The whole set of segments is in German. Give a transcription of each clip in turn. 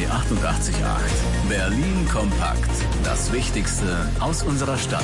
88.8. Berlin kompakt. Das Wichtigste aus unserer Stadt.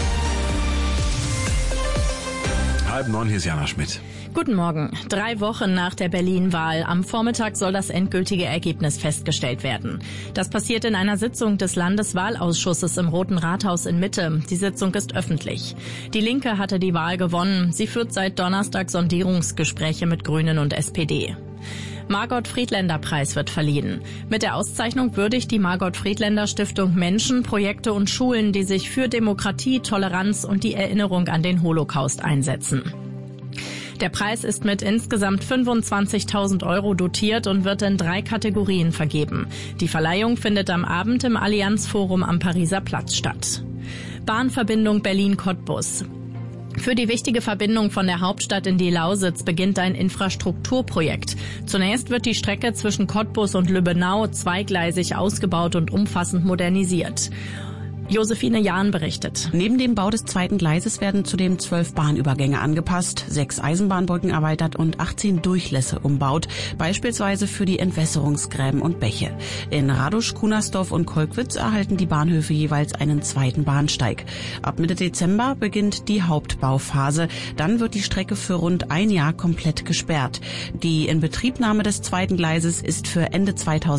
8:30, hier ist Jana Schmidt. Guten Morgen. 3 Wochen nach der Berlin-Wahl. Am Vormittag soll das endgültige Ergebnis festgestellt werden. Das passiert in einer Sitzung des Landeswahlausschusses im Roten Rathaus in Mitte. Die Sitzung ist öffentlich. Die Linke hatte die Wahl gewonnen. Sie führt seit Donnerstag Sondierungsgespräche mit Grünen und SPD. Margot-Friedländer-Preis wird verliehen. Mit der Auszeichnung würdigt die Margot-Friedländer-Stiftung Menschen, Projekte und Schulen, die sich für Demokratie, Toleranz und die Erinnerung an den Holocaust einsetzen. Der Preis ist mit insgesamt 25.000 € dotiert und wird in 3 Kategorien vergeben. Die Verleihung findet am Abend im Allianz-Forum am Pariser Platz statt. Bahnverbindung Berlin-Cottbus. Für die wichtige Verbindung von der Hauptstadt in die Lausitz beginnt ein Infrastrukturprojekt. Zunächst wird die Strecke zwischen Cottbus und Lübbenau zweigleisig ausgebaut und umfassend modernisiert. Josephine Jahn berichtet. Neben dem Bau des 2. Gleises werden zudem 12 Bahnübergänge angepasst, 6 Eisenbahnbrücken erweitert und 18 Durchlässe umbaut, beispielsweise für die Entwässerungsgräben und Bäche. In Radusch, Kunersdorf und Kolkwitz erhalten die Bahnhöfe jeweils einen 2. Bahnsteig. Ab Mitte Dezember beginnt die Hauptbauphase. Dann wird die Strecke für rund ein Jahr komplett gesperrt. Die Inbetriebnahme des 2. Gleises ist für Ende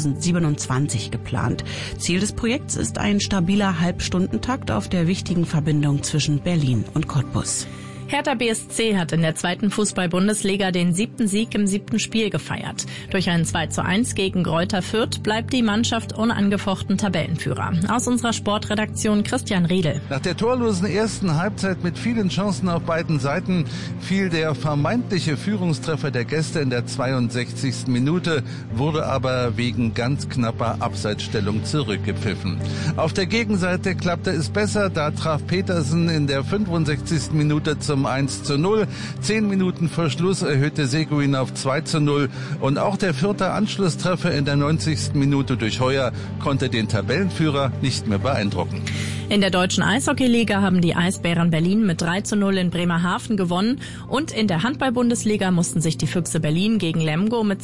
2027 geplant. Ziel des Projekts ist ein stabiler Halbstundentakt auf der wichtigen Verbindung zwischen Berlin und Cottbus. Hertha BSC hat in der 2. Fußball-Bundesliga den 7. Sieg im 7. Spiel gefeiert. Durch ein 2:1 gegen Greuther Fürth bleibt die Mannschaft unangefochten Tabellenführer. Aus unserer Sportredaktion Christian Riedel. Nach der torlosen ersten Halbzeit mit vielen Chancen auf beiden Seiten fiel der vermeintliche Führungstreffer der Gäste in der 62. Minute, wurde aber wegen ganz knapper Abseitsstellung zurückgepfiffen. Auf der Gegenseite klappte es besser, da traf Petersen in der 65. Minute zum 1:0. 10 Minuten vor Schluss erhöhte Seguin auf 2:0 und auch der 4. Anschlusstreffer in der 90. Minute durch Heuer konnte den Tabellenführer nicht mehr beeindrucken. In der deutschen Eishockeyliga haben die Eisbären Berlin mit 3:0 in Bremerhaven gewonnen und in der Handball-Bundesliga mussten sich die Füchse Berlin gegen Lemgo mit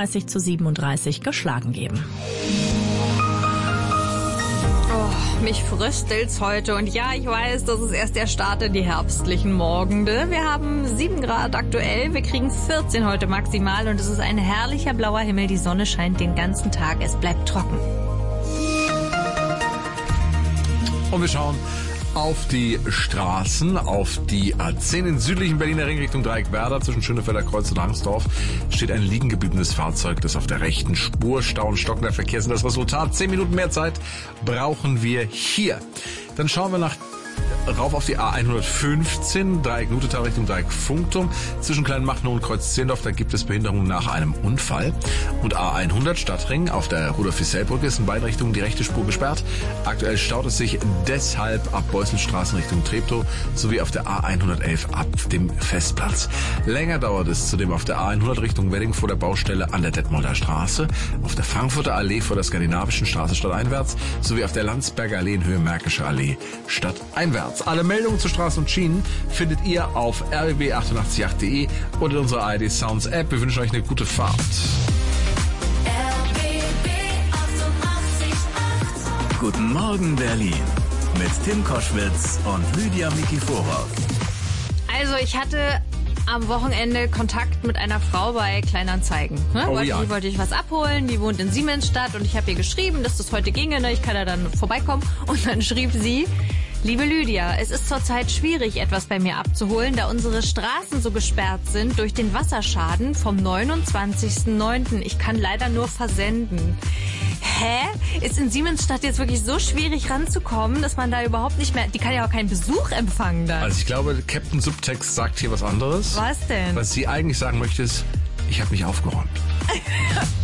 36:37 geschlagen geben. Mich fröstelt's heute und ja, ich weiß, das ist erst der Start in die herbstlichen Morgende. Wir haben 7 Grad aktuell, wir kriegen 14 heute maximal und es ist ein herrlicher blauer Himmel, die Sonne scheint den ganzen Tag, es bleibt trocken. Und wir schauen auf die Straßen, auf die A10 in südlichen Berliner Ring Richtung Dreieckwerder. Zwischen Schönefelder Kreuz und Rangsdorf steht ein liegen gebliebenes Fahrzeug, das auf der rechten Spur Stau und stockender Verkehr sind. Das Resultat, 10 Minuten mehr Zeit brauchen wir hier. Dann schauen wir rauf auf die A115, Dreieck Nutetal Richtung Dreieck Funktum. Zwischen Kleinmachnow und Kreuz Zehlendorf, da gibt es Behinderungen nach einem Unfall. Und A100 Stadtring auf der Rudolf-Fischel-Brücke ist in beiden Richtungen die rechte Spur gesperrt. Aktuell staut es sich deshalb ab Beuselstraßen Richtung Treptow sowie auf der A111 ab dem Festplatz. Länger dauert es zudem auf der A100 Richtung Wedding vor der Baustelle an der Detmolder Straße, auf der Frankfurter Allee vor der Skandinavischen Straße stadteinwärts sowie auf der Landsberger Allee in Höhe Märkische Allee stadteinwärts. Alle Meldungen zu Straßen und Schienen findet ihr auf rbb888.de und in unserer ARD Sounds App. Wir wünschen euch eine gute Fahrt. Guten Morgen Berlin mit Tim Koschwitz und Lydia Mikiforov. Also ich hatte am Wochenende Kontakt mit einer Frau bei Kleinanzeigen. Wollte ich was abholen, die wohnt in Siemensstadt und ich habe ihr geschrieben, dass das heute ginge, ich kann da dann vorbeikommen. Und dann schrieb sie: Liebe Lydia, es ist zurzeit schwierig, etwas bei mir abzuholen, da unsere Straßen so gesperrt sind durch den Wasserschaden vom 29.09. Ich kann leider nur versenden. Hä? Ist in Siemensstadt jetzt wirklich so schwierig ranzukommen, dass man da überhaupt nicht mehr... Die kann ja auch keinen Besuch empfangen dann. Also ich glaube, Captain Subtext sagt hier was anderes. Was denn? Was sie eigentlich sagen möchte ist, ich habe mich aufgeräumt.